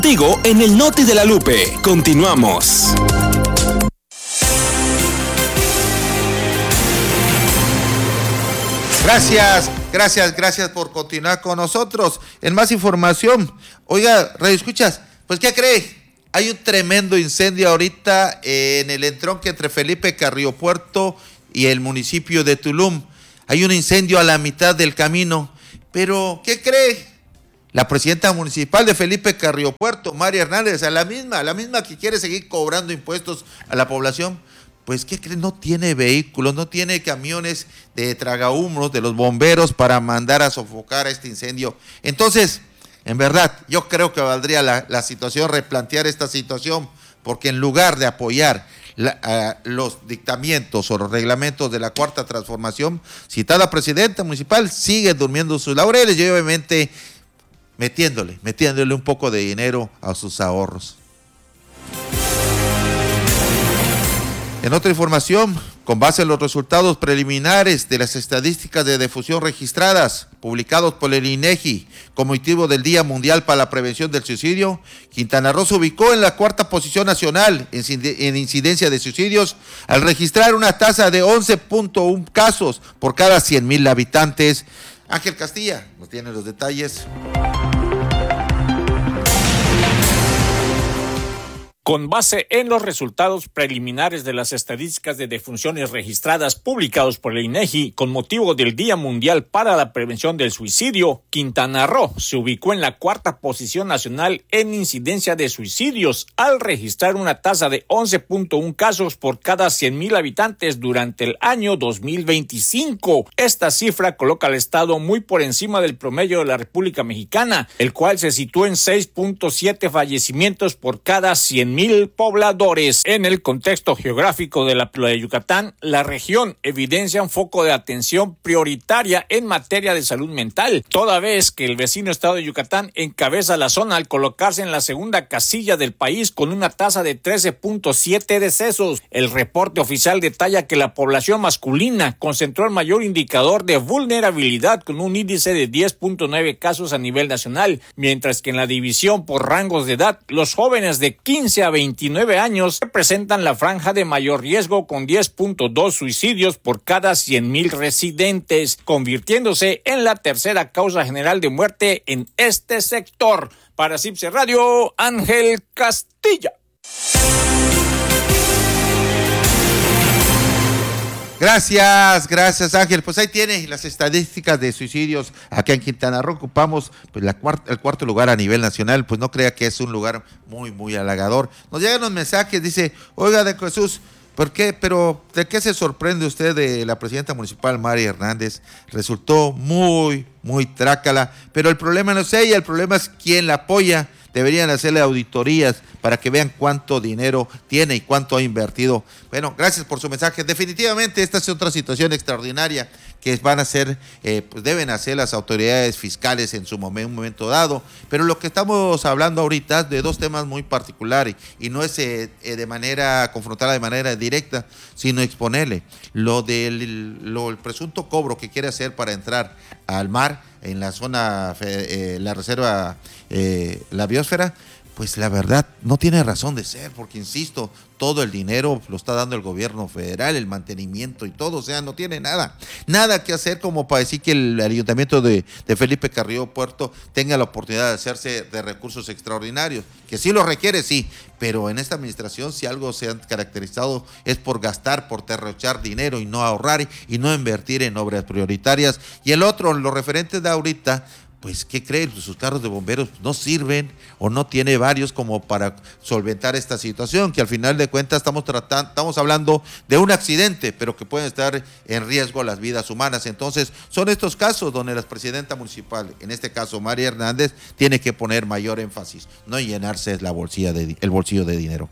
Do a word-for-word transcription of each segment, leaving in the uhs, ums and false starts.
Digo, en el Noti de la Lupe. Continuamos. Gracias, gracias, gracias por continuar con nosotros. En más información, oiga, Radio Escuchas, pues ¿qué cree? Hay un tremendo incendio ahorita en el entronque entre Felipe Carrillo Puerto y el municipio de Tulum. Hay un incendio a la mitad del camino, pero ¿qué cree? La presidenta municipal de Felipe Carrillo Puerto, María Hernández, a la misma, la misma que quiere seguir cobrando impuestos a la población, pues ¿qué cree? No tiene vehículos, no tiene camiones de tragahumos de los bomberos para mandar a sofocar este incendio. Entonces, en verdad, yo creo que valdría la, la situación replantear esta situación, porque en lugar de apoyar la, uh, los dictamientos o los reglamentos de la Cuarta Transformación, citada presidenta municipal sigue durmiendo sus laureles y obviamente metiéndole, metiéndole un poco de dinero a sus ahorros. En otra información, con base en los resultados preliminares de las estadísticas de defunción registradas, publicados por el INEGI, con motivo del Día Mundial para la Prevención del Suicidio, Quintana Roo se ubicó en la cuarta posición nacional en incidencia de suicidios, al registrar una tasa de once punto uno casos por cada cien mil habitantes. Ángel Castilla nos tiene los detalles. Con base en los resultados preliminares de las estadísticas de defunciones registradas publicados por el INEGI con motivo del Día Mundial para la Prevención del Suicidio, Quintana Roo se ubicó en la cuarta posición nacional en incidencia de suicidios al registrar una tasa de once punto uno casos por cada cien mil habitantes durante el año dos mil veinticinco. Esta cifra coloca al estado muy por encima del promedio de la República Mexicana, el cual se situó en seis punto siete fallecimientos por cada cien mil pobladores. En el contexto geográfico de la playa de Yucatán, la región evidencia un foco de atención prioritaria en materia de salud mental, toda vez que el vecino estado de Yucatán encabeza la zona al colocarse en la segunda casilla del país con una tasa de trece punto siete decesos. El reporte oficial detalla que la población masculina concentró el mayor indicador de vulnerabilidad con un índice de diez punto nueve casos a nivel nacional, mientras que en la división por rangos de edad, los jóvenes de quince a veintinueve años representan la franja de mayor riesgo con diez punto dos suicidios por cada cien mil residentes, convirtiéndose en la tercera causa general de muerte en este sector. Para Cipse Radio, Ángel Castilla. Gracias, gracias Ángel. Pues ahí tiene las estadísticas de suicidios acá en Quintana Roo. Ocupamos pues la cuarta, el cuarto lugar a nivel nacional. Pues no crea que es un lugar muy, muy halagador. Nos llegan los mensajes, dice, oiga de Jesús, ¿por qué? Pero ¿de qué se sorprende usted de la presidenta municipal María Hernández? Resultó muy, muy trácala. Pero el problema no es ella, el problema es quién la apoya. Deberían hacerle auditorías para que vean cuánto dinero tiene y cuánto ha invertido. Bueno, gracias por su mensaje. Definitivamente esta es otra situación extraordinaria que van a hacer, eh, pues deben hacer las autoridades fiscales en su momento, un momento dado. Pero lo que estamos hablando ahorita es de dos temas muy particulares y no es eh, eh, de manera, confrontarla de manera directa, sino exponerle lo del lo, el presunto cobro que quiere hacer para entrar al mar en la zona, eh, la reserva, eh, la biosfera. Pues la verdad no tiene razón de ser, porque insisto, todo el dinero lo está dando el gobierno federal, el mantenimiento y todo, o sea, no tiene nada, nada que hacer como para decir que el ayuntamiento de, de Felipe Carrillo Puerto tenga la oportunidad de hacerse de recursos extraordinarios, que sí lo requiere, sí, pero en esta administración si algo se han caracterizado es por gastar, por derrochar dinero y no ahorrar y no invertir en obras prioritarias. Y el otro, los referentes de ahorita, pues, ¿qué creen? Sus carros de bomberos no sirven o no tiene varios como para solventar esta situación, que al final de cuentas estamos tratando, estamos hablando de un accidente, pero que pueden estar en riesgo las vidas humanas. Entonces, son estos casos donde la presidenta municipal, en este caso María Hernández, tiene que poner mayor énfasis, no llenarse la bolsilla de, el bolsillo de dinero.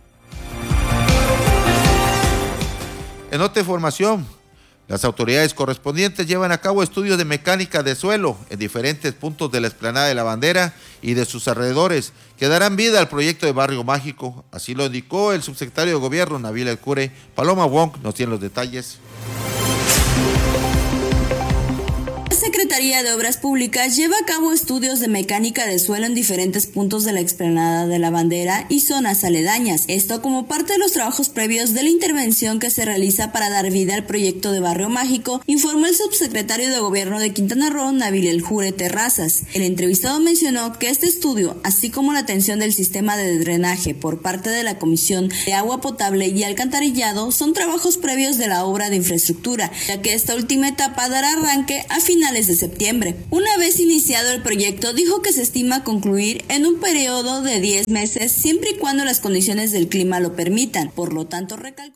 En otra información, las autoridades correspondientes llevan a cabo estudios de mecánica de suelo en diferentes puntos de la explanada de la Bandera y de sus alrededores que darán vida al proyecto de Barrio Mágico. Así lo indicó el subsecretario de Gobierno, Nabil El-Cure. Paloma Wong nos tiene los detalles. La Secretaría de Obras Públicas lleva a cabo estudios de mecánica de suelo en diferentes puntos de la explanada de la Bandera y zonas aledañas. Esto como parte de los trabajos previos de la intervención que se realiza para dar vida al proyecto de Barrio Mágico, informó el subsecretario de Gobierno de Quintana Roo, Nabil El Jure Terrazas. El entrevistado mencionó que este estudio, así como la atención del sistema de drenaje por parte de la Comisión de Agua Potable y Alcantarillado, son trabajos previos de la obra de infraestructura, ya que esta última etapa dará arranque a finales de septiembre. Una vez iniciado el proyecto, dijo que se estima concluir en un periodo de diez meses, siempre y cuando las condiciones del clima lo permitan. Por lo tanto, recalcó.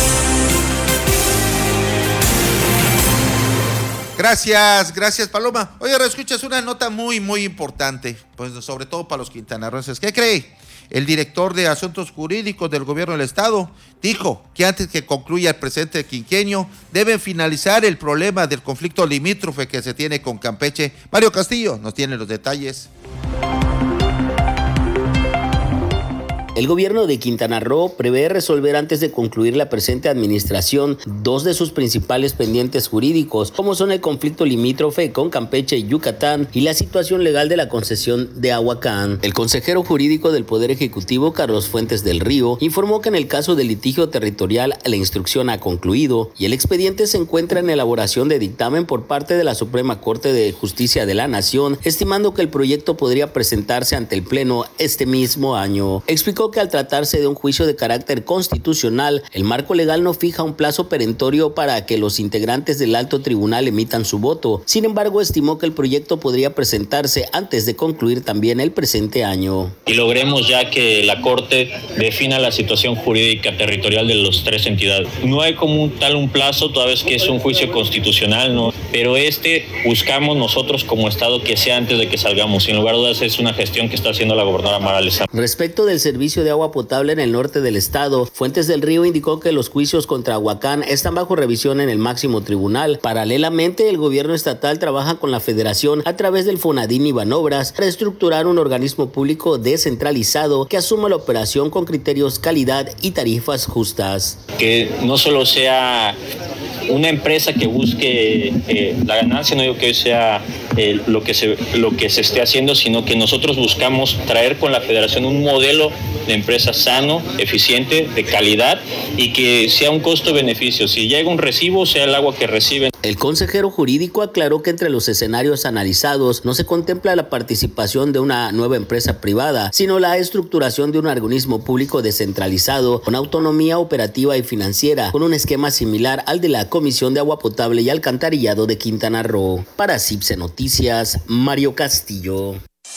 Gracias, gracias Paloma. Oye, escuchas una nota muy, muy importante, pues sobre todo para los quintanarroenses. ¿Qué cree? El director de Asuntos Jurídicos del Gobierno del Estado dijo que antes que concluya el presente quinquenio deben finalizar el problema del conflicto limítrofe que se tiene con Campeche. Mario Castillo nos tiene los detalles. El gobierno de Quintana Roo prevé resolver antes de concluir la presente administración dos de sus principales pendientes jurídicos, como son el conflicto limítrofe con Campeche y Yucatán y la situación legal de la concesión de Ahuacán. El consejero jurídico del Poder Ejecutivo, Carlos Fuentes del Río, informó que en el caso del litigio territorial la instrucción ha concluido y el expediente se encuentra en elaboración de dictamen por parte de la Suprema Corte de Justicia de la Nación, estimando que el proyecto podría presentarse ante el Pleno este mismo año. Explicó que al tratarse de un juicio de carácter constitucional, el marco legal no fija un plazo perentorio para que los integrantes del alto tribunal emitan su voto. Sin embargo, estimó que el proyecto podría presentarse antes de concluir también el presente año. Y logremos ya que la Corte defina la situación jurídica territorial de las tres entidades. No hay como un, tal un plazo, toda vez que es un juicio constitucional, ¿no? Pero este buscamos nosotros como Estado que sea antes de que salgamos. Sin lugar a dudas es una gestión que está haciendo la gobernadora Mara Lezama. Respecto del servicio de agua potable en el norte del estado, Fuentes del Río indicó que los juicios contra Ahuacán están bajo revisión en el máximo tribunal. Paralelamente, el gobierno estatal trabaja con la federación a través del Fonadín y Banobras para estructurar un organismo público descentralizado que asuma la operación con criterios, calidad y tarifas justas. Que no solo sea una empresa que busque eh, la ganancia, no digo que sea eh, lo que se lo que se esté haciendo, sino que nosotros buscamos traer con la federación un modelo de empresa sano, eficiente, de calidad y que sea un costo-beneficio. Si llega un recibo, sea el agua que reciben. El consejero jurídico aclaró que entre los escenarios analizados no se contempla la participación de una nueva empresa privada, sino la estructuración de un organismo público descentralizado con autonomía operativa y financiera, con un esquema similar al de la Comisión de Agua Potable y Alcantarillado de Quintana Roo. Para CIPSE Noticias, Mario Castillo.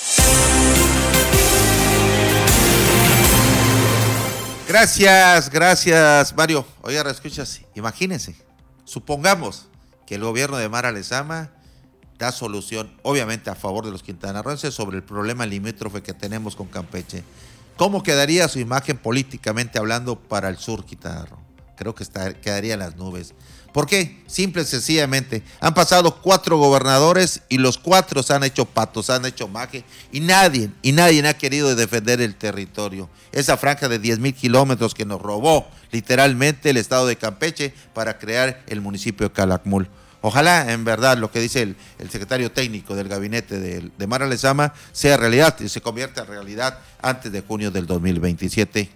Gracias, gracias Mario. Oye, escuchas, imagínense, supongamos que el gobierno de Mara Lezama da solución, obviamente a favor de los quintanarroenses, sobre el problema limítrofe que tenemos con Campeche. ¿Cómo quedaría su imagen políticamente hablando para el sur Quintana Roo? Creo que está, quedaría en las nubes. ¿Por qué? Simple y sencillamente, han pasado cuatro gobernadores y los cuatro se han hecho patos, se han hecho maje y nadie, y nadie ha querido defender el territorio. Esa franja de diez mil kilómetros que nos robó literalmente el estado de Campeche para crear el municipio de Calakmul. Ojalá, en verdad, lo que dice el, el secretario técnico del gabinete de, de Mara Lezama sea realidad y se convierta en realidad antes de junio del dos mil veintisiete.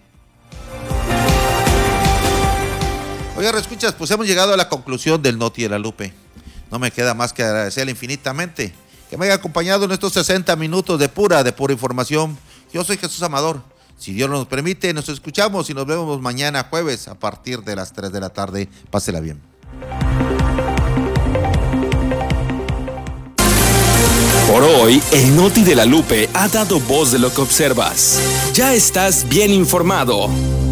Oiga, escuchas, pues hemos llegado a la conclusión del Noti de la Lupe. No me queda más que agradecerle infinitamente que me haya acompañado en estos sesenta minutos de pura, de pura información. Yo soy Jesús Amador. Si Dios nos permite, nos escuchamos y nos vemos mañana jueves a partir de las tres de la tarde. Pásela bien. Por hoy, el Noti de la Lupe ha dado voz de lo que observas. Ya estás bien informado.